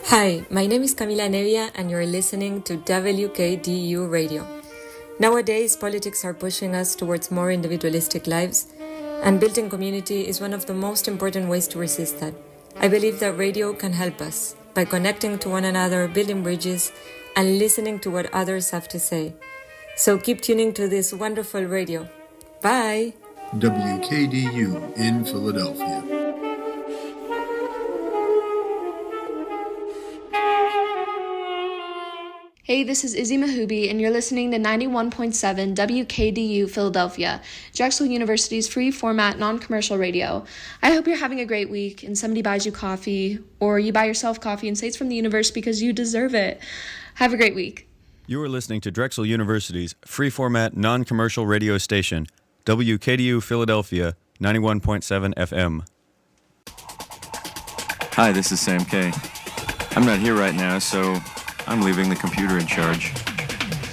Hi, my name is Camila Nevia and you're listening to WKDU Radio. Nowadays, politics are pushing us towards more individualistic lives, and building community is one of the most important ways to resist that. I believe that radio can help us by connecting to one another, building bridges, and listening to what others have to say. So keep tuning to this wonderful radio. Bye! WKDU in Philadelphia. Hey, this is Izzy Mahubi, and you're listening to 91.7 WKDU Philadelphia, Drexel University's free format, non-commercial radio. I hope you're having a great week, and somebody buys you coffee, or you buy yourself coffee and say it's from the universe because you deserve it. Have a great week. You are listening to Drexel University's free format, non-commercial radio station, WKDU Philadelphia, 91.7 FM. Hi, this is Sam K. I'm not here right now, so I'm leaving the computer in charge.